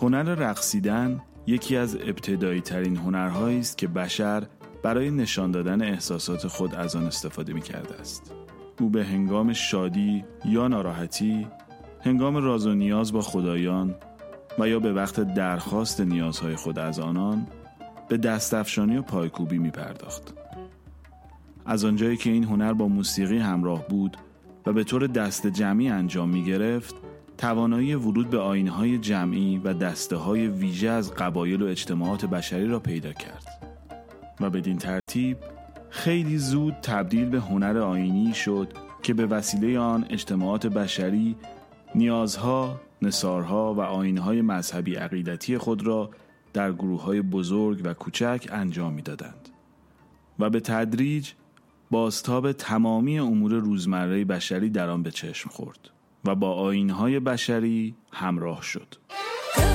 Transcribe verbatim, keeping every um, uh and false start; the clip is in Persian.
هنر رقصیدن یکی از ابتدایی ترین هنرهایی است که بشر برای نشان دادن احساسات خود از آن استفاده می کرده است. او به هنگام شادی یا ناراحتی، هنگام راز و نیاز با خدایان و یا به وقت درخواست نیازهای خود از آنان به دستفشانی و پایکوبی می پرداخت. از آنجایی که این هنر با موسیقی همراه بود و به طور دست جمعی انجام می گرفت، توانایی ورود به آیین‌های جمعی و دسته‌های ویژه از قبایل و اجتماعات بشری را پیدا کرد و بدین ترتیب خیلی زود تبدیل به هنر آیینی شد که به وسیله آن اجتماعات بشری نیازها، نثارها و آیین‌های مذهبی عقیدتی خود را در گروه‌های بزرگ و کوچک انجام می‌دادند و به تدریج بازتاب تمامی امور روزمره بشری در آن به چشم خورد و با آیین‌های بشری همراه شد.